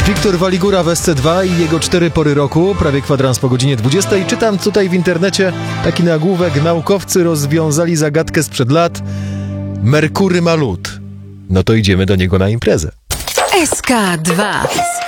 Wiktor Waligura w SC2 i jego 4 pory roku, prawie kwadrans po godzinie 20. I czytam tutaj w internecie taki nagłówek: naukowcy rozwiązali zagadkę sprzed lat. Merkury ma lód. No to idziemy do niego na imprezę. SK2